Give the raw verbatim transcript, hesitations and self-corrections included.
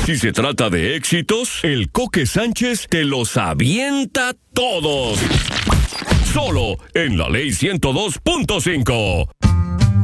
Si se trata de éxitos, el Coque Sánchez te los avienta todos. Solo en la Ley ciento dos punto cinco.